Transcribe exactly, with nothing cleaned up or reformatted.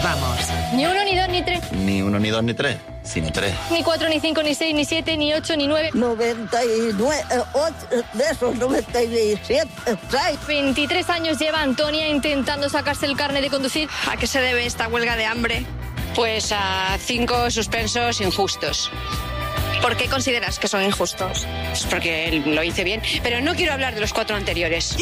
vamos. Ni uno, ni dos, ni tres. Ni uno, ni dos, ni tres, sino tres. Ni cuatro, ni cinco, ni seis, ni siete, ni ocho, ni nueve. noventa y nueve, ocho, de esos noventa y siete, seis. veintitrés años lleva Antonia intentando sacarse el carnet de conducir. ¿A qué se debe esta huelga de hambre? Pues a cinco suspensos injustos. ¿Por qué consideras que son injustos? Pues porque lo hice bien, pero no quiero hablar de los cuatro anteriores.